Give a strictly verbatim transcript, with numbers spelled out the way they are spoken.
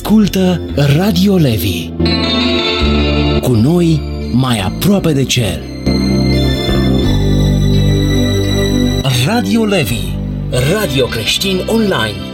Ascultă Radio Levi. Cu noi mai aproape de cer. Radio Levi, radio creștin online.